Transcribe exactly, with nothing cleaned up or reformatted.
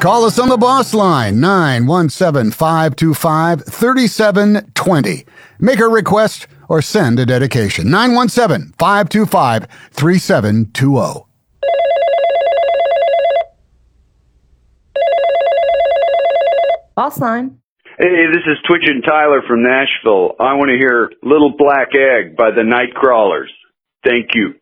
Call us on the boss line, nine one seven, five two five, three seven two zero. Make a request or send a dedication, nine one seven, five two five, three seven two zero. Boss line. Hey, this is Twitchin' Tyler from Nashville. I want to hear Little Black Egg by the Nightcrawlers. Thank you.